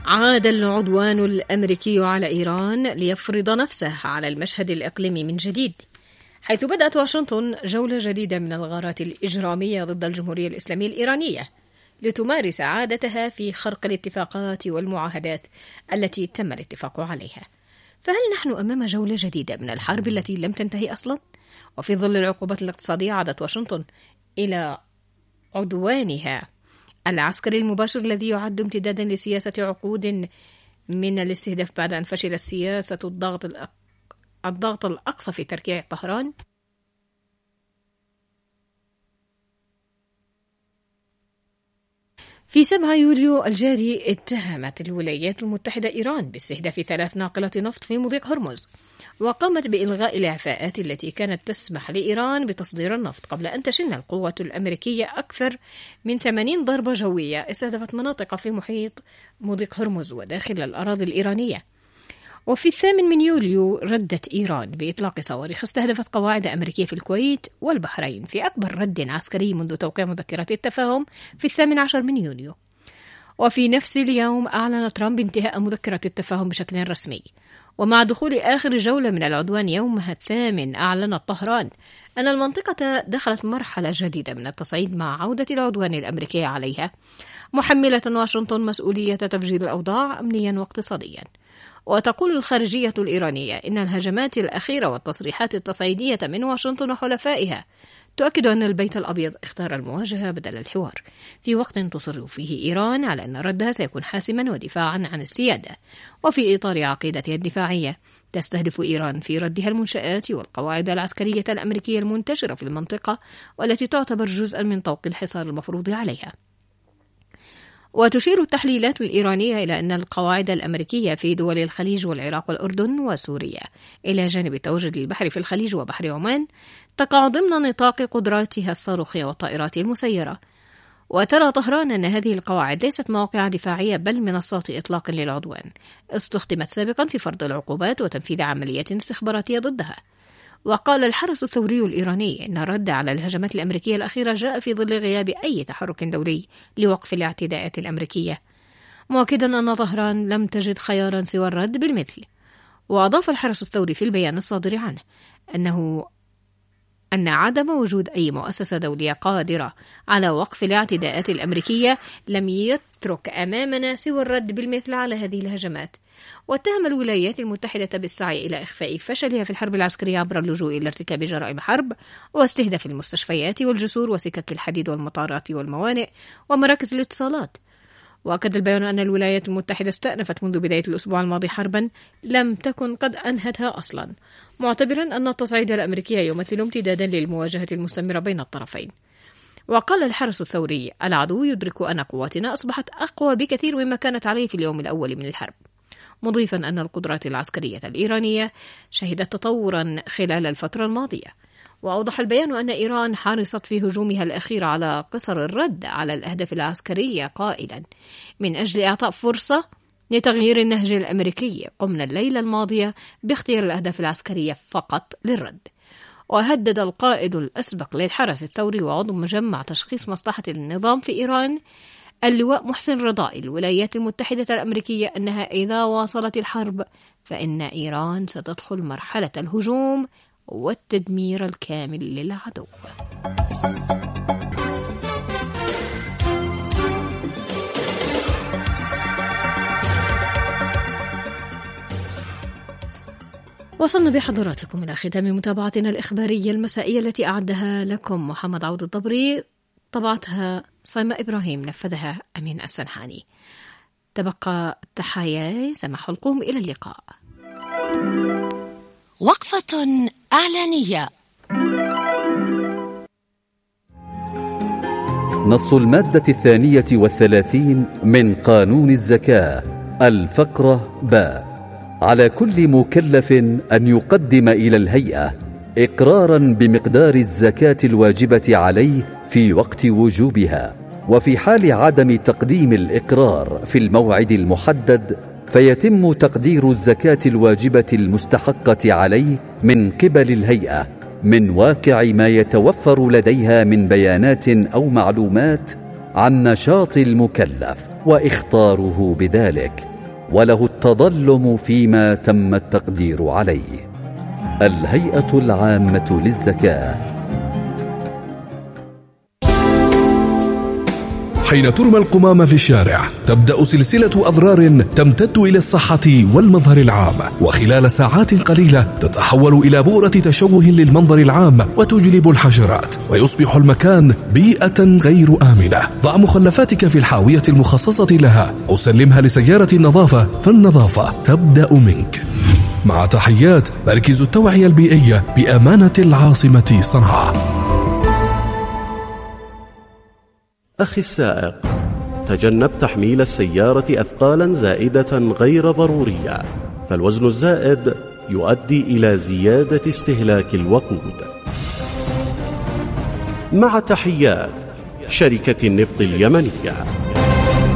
عاد العدوان الأمريكي على إيران ليفرض نفسه على المشهد الإقليمي من جديد، حيث بدأت واشنطن جولة جديدة من الغارات الإجرامية ضد الجمهورية الإسلامية الإيرانية لتمارس عادتها في خرق الاتفاقات والمعاهدات التي تم الاتفاق عليها. فهل نحن أمام جولة جديدة من الحرب التي لم تنتهي أصلا؟ وفي ظل العقوبات الاقتصادية عادت واشنطن إلى عدوانها العسكري المباشر الذي يعد امتدادا لسياسة عقود من الاستهداف بعد أن فشلت سياسة الضغط الأقصى في تركيع طهران. في 7 يوليو الجاري اتهمت الولايات المتحدة إيران باستهداف 3 ناقلات نفط في مضيق هرمز، وقامت بإلغاء الإعفاءات التي كانت تسمح لإيران بتصدير النفط قبل أن تشن القوات الأمريكية أكثر من 80 ضربة جوية استهدفت مناطق في محيط مضيق هرمز وداخل الأراضي الإيرانية. وفي 8 يوليو ردت إيران بإطلاق صواريخ استهدفت قواعد أمريكية في الكويت والبحرين في أكبر رد عسكري منذ توقيع مذكرات التفاهم في 18 يوليو. وفي نفس اليوم أعلن ترامب انتهاء مذكرة التفاهم بشكل رسمي، ومع دخول آخر جولة من العدوان يومها 8 أعلنت طهران أن المنطقة دخلت مرحلة جديدة من التصعيد مع عودة العدوان الأمريكي عليها، محملة واشنطن مسؤولية تفجير الأوضاع أمنيا واقتصاديا. وتقول الخارجية الإيرانية إن الهجمات الأخيرة والتصريحات التصعيدية من واشنطن وحلفائها تؤكد أن البيت الأبيض اختار المواجهة بدل الحوار، في وقت تصر فيه إيران على أن ردها سيكون حاسما ودفاعا عن السيادة. وفي إطار عقيدتها الدفاعية تستهدف إيران في ردها المنشآت والقواعد العسكرية الأمريكية المنتشرة في المنطقة والتي تعتبر جزءا من طوق الحصار المفروض عليها. وتشير التحليلات الإيرانية إلى أن القواعد الأمريكية في دول الخليج والعراق والأردن وسوريا إلى جانب التواجد البحري في الخليج وبحر عمان تقع ضمن نطاق قدراتها الصاروخية والطائرات المسيرة. وترى طهران أن هذه القواعد ليست مواقع دفاعية بل منصات إطلاق للعدوان استخدمت سابقا في فرض العقوبات وتنفيذ عمليات استخباراتية ضدها. وقال الحرس الثوري الإيراني أن الرد على الهجمات الأمريكية الأخيرة جاء في ظل غياب أي تحرك دولي لوقف الاعتداءات الأمريكية، مؤكدا أن طهران لم تجد خيارا سوى الرد بالمثل. وأضاف الحرس الثوري في البيان الصادر عنه أن عدم وجود أي مؤسسة دولية قادرة على وقف الاعتداءات الأمريكية لم يترك أمامنا سوى الرد بالمثل على هذه الهجمات. واتهم الولايات المتحدة بالسعي إلى إخفاء فشلها في الحرب العسكرية عبر اللجوء إلى ارتكاب جرائم حرب واستهداف المستشفيات والجسور وسكك الحديد والمطارات والموانئ ومراكز الاتصالات. وأكد البيان أن الولايات المتحدة استأنفت منذ بداية الأسبوع الماضي حربا لم تكن قد أنهتها أصلا، معتبرا أن التصعيد الأمريكي يمثل امتدادا للمواجهة المستمرة بين الطرفين. وقال الحرس الثوري: العدو يدرك أن قواتنا أصبحت أقوى بكثير مما كانت عليه في اليوم الأول من الحرب، مضيفا أن القدرات العسكرية الإيرانية شهدت تطورا خلال الفترة الماضية. وأوضح البيان أن إيران حرصت في هجومها الأخير على قصر الرد على الأهداف العسكرية قائلا: من أجل إعطاء فرصة لتغيير النهج الأمريكي قمنا الليلة الماضية باختيار الأهداف العسكرية فقط للرد. وهدد القائد الأسبق للحرس الثوري وعضو مجمع تشخيص مصلحة النظام في إيران اللواء محسن رضائي الولايات المتحدة الأمريكية أنها إذا واصلت الحرب فإن إيران ستدخل مرحلة الهجوم والتدمير الكامل للعدو. وصلنا بحضراتكم إلى ختام متابعتنا الإخبارية المسائية التي أعدها لكم محمد عوض الضبري، طبعتها صيمة إبراهيم، نفذها أمين السنحاني. تبقى تحاياي سماح القوم. إلى اللقاء. وقفة إعلانية. نص المادة 32 من قانون الزكاة الفقرة باء: على كل مكلف أن يقدم إلى الهيئة إقراراً بمقدار الزكاة الواجبة عليه في وقت وجوبها، وفي حال عدم تقديم الإقرار في الموعد المحدد فيتم تقدير الزكاة الواجبة المستحقة عليه من قبل الهيئة من واقع ما يتوفر لديها من بيانات أو معلومات عن نشاط المكلف واختاره بذلك. وله التظلم فيما تم التقدير عليه. الهيئة العامة للزكاة. حين ترمى القمامة في الشارع تبدأ سلسلة أضرار تمتد إلى الصحة والمظهر العام، وخلال ساعات قليلة تتحول إلى بؤرة تشوه للمنظر العام وتجلب الحشرات، ويصبح المكان بيئة غير آمنة. ضع مخلفاتك في الحاوية المخصصة لها أو سلمها لسيارة النظافة، فالنظافة تبدأ منك. مع تحيات مركز التوعية البيئية بأمانة العاصمة صنعاء. أخي السائق، تجنب تحميل السيارة أثقالا زائدة غير ضرورية، فالوزن الزائد يؤدي إلى زيادة استهلاك الوقود. مع تحيات شركة النفط اليمنية.